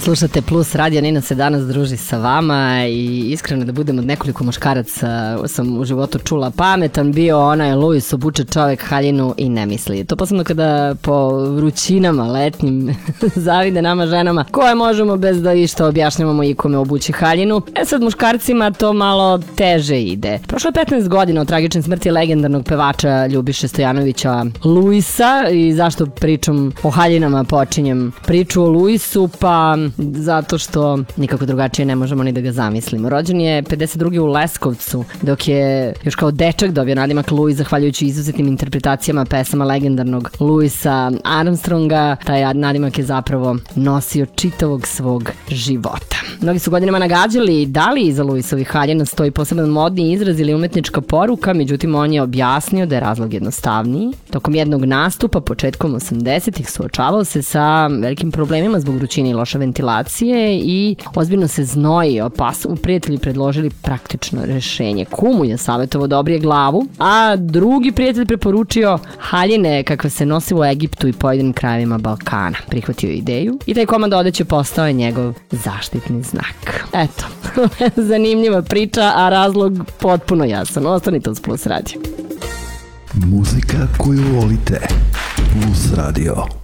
Slušate Plus Radio, Nina se danas druži sa vama i iskreno da budem od nekoliko muškaraca sam u životu čula pametan bio onaj Luis obuče čovek haljinu i ne misli. To posebno kada po vrućinama letnjim zavide nama ženama koje možemo bez da išta objašnjavamo i kome obući haljinu. Sad muškarcima to malo teže ide. Prošlo je 15 godina od tragične smrti legendarnog pevača Ljubiše Stojanovića Luisa i zašto pričam o haljinama počinjem priču o Luisu, pa zato što nikako drugačije ne možemo ni da ga zamislimo. Rođen je 52. u Leskovcu, dok je još kao dečak dobio nadimak Louis zahvaljujući izuzetnim interpretacijama pesama legendarnog Louisa Armstronga. Taj nadimak je zapravo nosio čitavog svog života. Mnogi su godinama nagađali da li iza Louisovih haljina stoji poseban modni izraz ili umetnička poruka, međutim on je objasnio da je razlog jednostavniji. Tokom jednog nastupa početkom 80-ih suočavao se sa velikim problemima zbog vrućine i loše ventilacije i ozbiljno se znojio, pa su prijatelji predložili praktično rešenje. Kumu je savjetovao da obrije glavu, a drugi prijatelj preporučio haljine kakve se nose u Egiptu i pojedinim krajevima Balkana. Prihvatio je ideju i taj komad odeće postao je njegov zaštitni znak. Eto, zanimljiva priča, a razlog potpuno jasan. Ostanite uz Plus Radio. Muzika koju volite. Plus Radio.